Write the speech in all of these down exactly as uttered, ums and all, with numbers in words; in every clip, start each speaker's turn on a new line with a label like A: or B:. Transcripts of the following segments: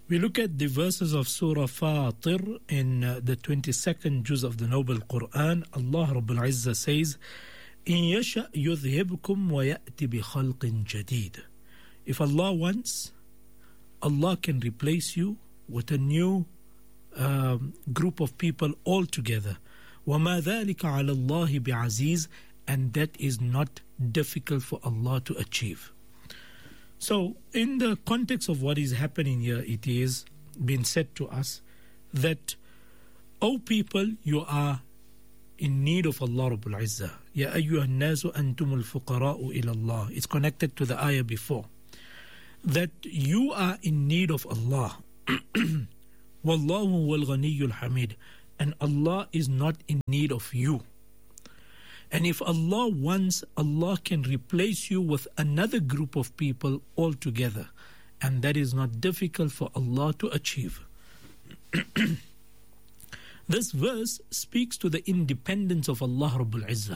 A: We look at the verses of Surah Fatir in uh, the twenty-second juz of the Noble Quran. Allah Rabbul Izzah says, إِن يَشَأْ يُذْهِبْكُمْ وَيَأْتِ بِخَلْقٍ جَدِيدٍ. If Allah wants, Allah can replace you with a new um, group of people altogether. وَمَا ذَلِكَ عَلَى اللَّهِ بِعَزِيزٍ. And that is not difficult for Allah to achieve. So, in the context of what is happening here, it is being said to us that, O people, you are in need of Allah Rabbul Izzah. Ya ayyuhan nasu antumul fuqara'u ila Allah. It's connected to the ayah before. That you are in need of Allah. Wallahu wal ghaniyyul hamid. And Allah is not in need of you. And if Allah wants, Allah can replace you with another group of people altogether. And that is not difficult for Allah to achieve. This verse speaks to the independence of Allah Rabbul Izzah.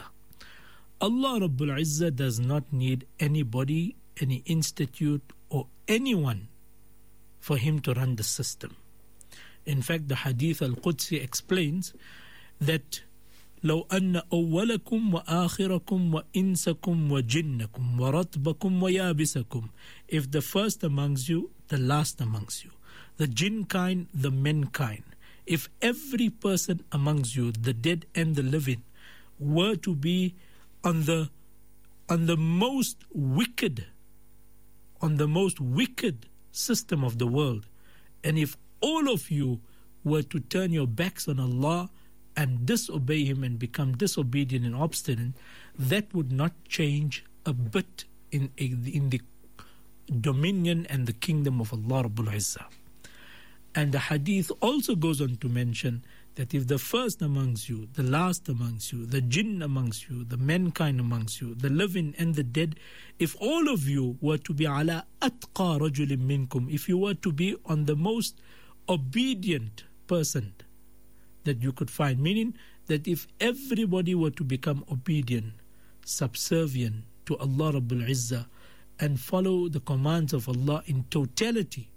A: Allah Rabbul Izzah does not need anybody, any institute or anyone for him to run the system. In fact, the Hadith al-Qudsi explains that لو أن أولكم وآخركم وإنسكم وجنكم ورطبكم ويابسكم. If the first amongst you, the last amongst you, the jinn kind, the mankind, if every person amongst you, the dead and the living, were to be on the on the most wicked, on the most wicked system of the world, and if all of you were to turn your backs on Allah and disobey Him and become disobedient and obstinate, that would not change a bit in, in the dominion and the kingdom of Allah Rabbul Izzah. And the hadith also goes on to mention that if the first amongst you, the last amongst you, the jinn amongst you, the mankind amongst you, the living and the dead, if all of you were to be ala atqa rajulin minkum, if you were to be on the most obedient person that you could find, meaning that if everybody were to become obedient, subservient to Allah Rabbul Izzah and follow the commands of Allah in totality,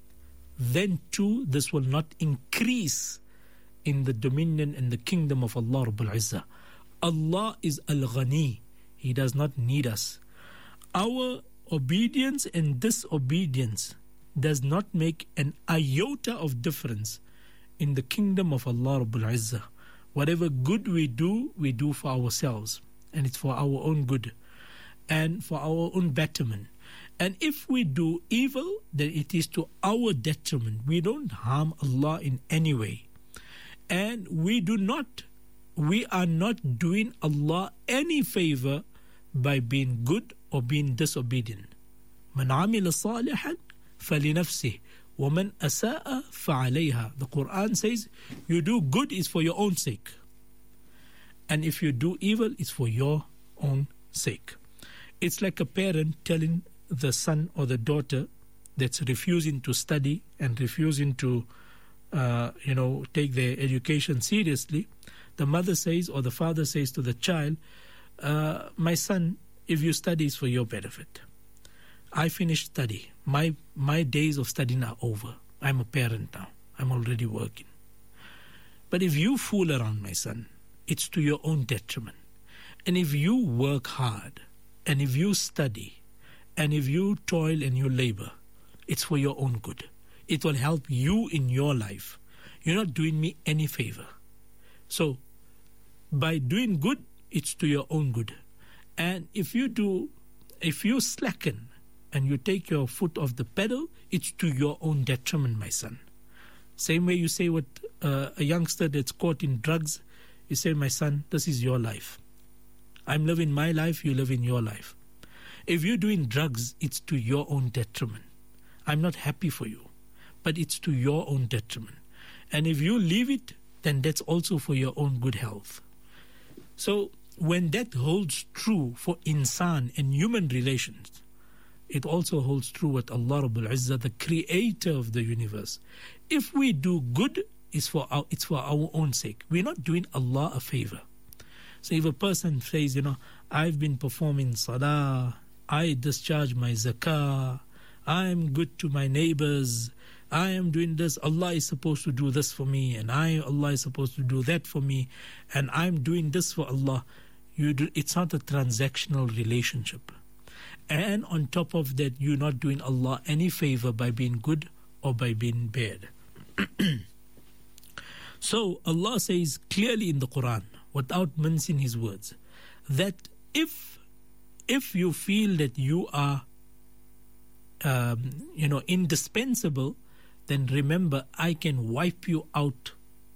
A: then too this will not increase in the dominion and the kingdom of Allah Rabbul Izzah. Allah is Al-Ghani. He does not need us. Our obedience and disobedience does not make an iota of difference in the kingdom of Allah Rabbul Izzah. Whatever good we do, we do for ourselves, and it's for our own good and for our own betterment. And if we do evil, then it is to our detriment. We don't harm Allah in any way, and we do not we are not doing Allah any favor by being good or being disobedient. Man amila salihan falinafsih وَمَنْ أَسَاءَ فَعَلَيْهَا. The Quran says, you do good is for your own sake. And if you do evil, it's for your own sake. It's like a parent telling the son or the daughter that's refusing to study and refusing to, uh, you know, take their education seriously. The mother says or the father says to the child, uh, my son, if you study, it's for your benefit. I finished study. My my days of studying are over. I'm a parent now. I'm already working. But if you fool around, my son, it's to your own detriment. And if you work hard, and if you study, and if you toil and you labor, it's for your own good. It will help you in your life. You're not doing me any favor. So, by doing good, it's to your own good. And if you do, if you slacken, and you take your foot off the pedal, it's to your own detriment, my son. Same way you say with uh, a youngster that's caught in drugs, you say, my son, this is your life. I'm living my life, you live in your life. If you're doing drugs, it's to your own detriment. I'm not happy for you, but it's to your own detriment. And if you leave it, then that's also for your own good health. So when that holds true for insan and human relations, it also holds true with Allah Rabbul Izzah, the creator of the universe. If we do good, it's for our, it's for our own sake. We're not doing Allah a favor. So if a person says, you know, I've been performing salah, I discharge my zakah, I am good to my neighbors, I am doing this, Allah is supposed to do this for me, and I, Allah is supposed to do that for me, and I'm doing this for Allah. You do, it's not a transactional relationship. And on top of that, you're not doing Allah any favor by being good or by being bad. So Allah says clearly in the Quran, without mincing His words, that if if you feel that you are um, you know, indispensable, then remember, I can wipe you out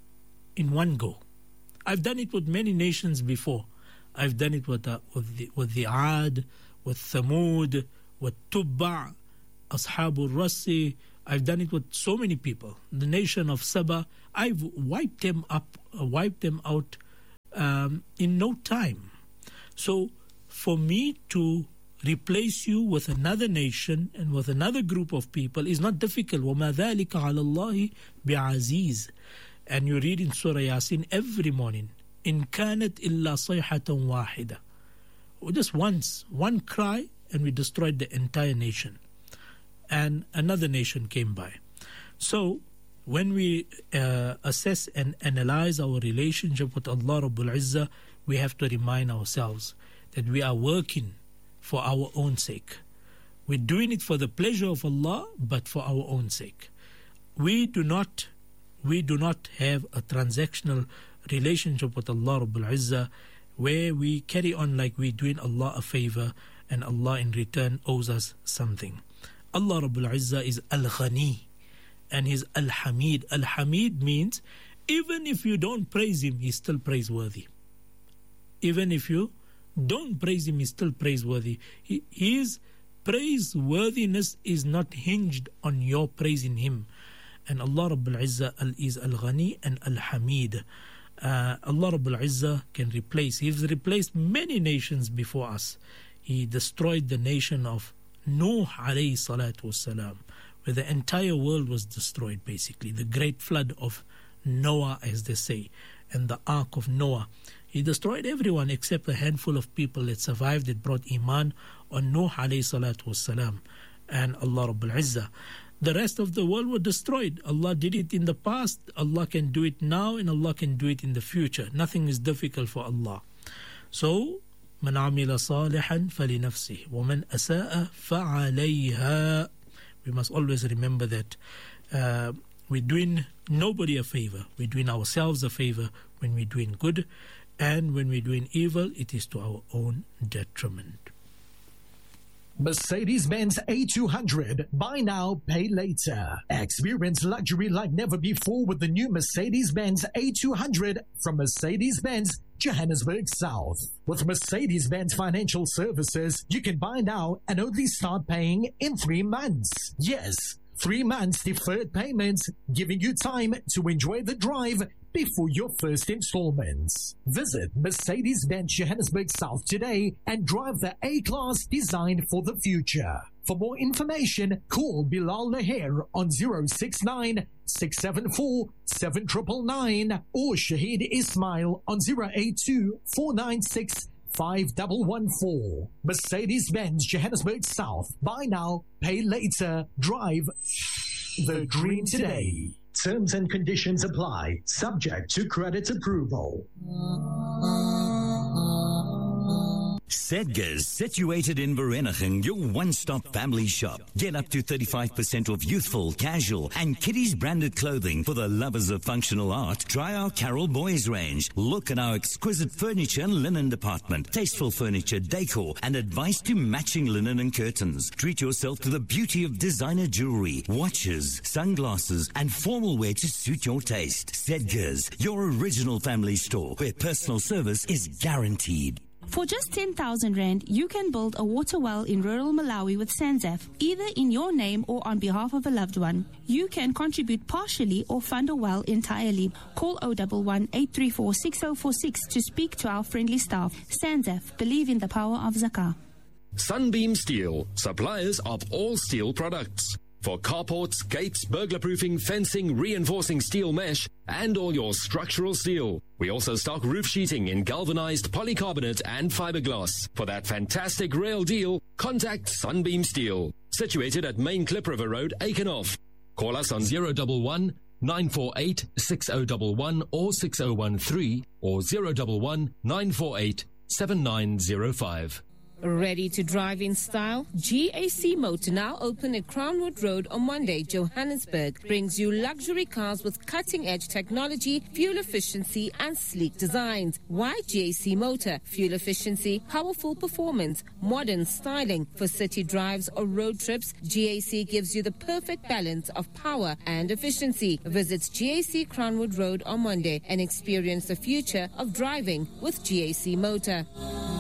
A: in one go. I've done it with many nations before. I've done it with the, with the, with the Aad, with Thamud, with Tubba, Ashabul Rassi. I've done it with so many people. The nation of Sabah, I've wiped them up, uh, wiped them out um, in no time. So for me to replace you with another nation and with another group of people is not difficult. وَمَا ذَلِكَ عَلَى اللَّهِ بِعَزِيزٍ. And you read in Surah Yasin every morning, إِن كَانَتْ إِلَّا صَيْحَةً وَاحِدَةً. Just once, one cry, and we destroyed the entire nation. And another nation came by. So when we uh, assess and analyze our relationship with Allah Rabbul Izzah, we have to remind ourselves that we are working for our own sake. We're doing it for the pleasure of Allah, but for our own sake. We do not, we do not have a transactional relationship with Allah Rabbul Izzah where we carry on like we're doing Allah a favor and Allah in return owes us something. Allah Rabbul Izzah is Al-Ghani and He's Al-Hamid. Al-Hamid means even if you don't praise Him, He's still praiseworthy. Even if you don't praise Him, He's still praiseworthy. He, his praiseworthiness is not hinged on your praising Him. And Allah Rabbul Izzah is Al-Ghani and Al-Hamid. Uh, Allah Rabbul Izzah can replace. He's replaced many nations before us. He destroyed the nation of Nuh alayhi salatu wassalam, where the entire world was destroyed basically. The great flood of Noah, as they say, and the ark of Noah. He destroyed everyone except a handful of people that survived, that brought Iman on Nuh alayhi salatu wassalam and Allah Rabbul Izzah. The rest of the world were destroyed. Allah did it in the past, Allah can do it now, and Allah can do it in the future. Nothing is difficult for Allah. So, من عمل صالحا فلنفسه ومن أساء فعليها. We must always remember that uh, we're doing nobody a favor. We're doing ourselves a favor when we're doing good, and when we're doing evil, it is to our own detriment.
B: Mercedes-Benz A two hundred. Buy now, pay later. Experience luxury like never before with the new Mercedes-Benz A two hundred from Mercedes-Benz Johannesburg South. With Mercedes-Benz Financial Services, you can buy now and only start paying in three months. Yes, three months deferred payments, giving you time to enjoy the drive before your first installments. Visit Mercedes-Benz Johannesburg South today and drive the A-Class designed for the future. For more information, call Bilal Laher on zero six nine, six seven four, seven nine nine nine or Shahid Ismail on zero eight two, four nine six, five one one four. Mercedes-Benz Johannesburg South. Buy now, pay later. Drive the dream today. Terms and conditions apply, subject to credit approval.
C: Sedgars, situated in Vereeniging, your one-stop family shop. Get up to thirty-five percent off youthful, casual, and kiddies branded clothing. For the lovers of functional art, try our Carol Boys range. Look at our exquisite furniture and linen department, tasteful furniture, decor, and advice to matching linen and curtains. Treat yourself to the beauty of designer jewelry, watches, sunglasses, and formal wear to suit your taste. Sedgars, your original family store, where personal service is guaranteed.
D: For just ten thousand rand, you can build a water well in rural Malawi with SANZAF, either in your name or on behalf of a loved one. You can contribute partially or fund a well entirely. Call zero one one, eight three four, six zero four six to speak to our friendly staff. SANZAF, believe in the power of Zakah.
E: Sunbeam Steel, suppliers of all steel products. for carports, gates, burglar-proofing, fencing, reinforcing steel mesh, and all your structural steel. We also stock roof sheeting in galvanized polycarbonate and fiberglass. For that fantastic rail deal, contact Sunbeam Steel, situated at Main Klip River Road, Aikenhof. Call us on zero one one, nine four eight, six zero one one or six zero one three or zero one one, nine four eight, seven nine zero five.
F: Ready to drive in style? G A C Motor, now open at Crownwood Road on Monday, Johannesburg, brings you luxury cars with cutting-edge technology, fuel efficiency and sleek designs. Why G A C Motor? Fuel efficiency, powerful performance, modern styling. For city drives or road trips, G A C gives you the perfect balance of power and efficiency. Visit G A C Crownwood Road on Monday and experience the future of driving with G A C Motor.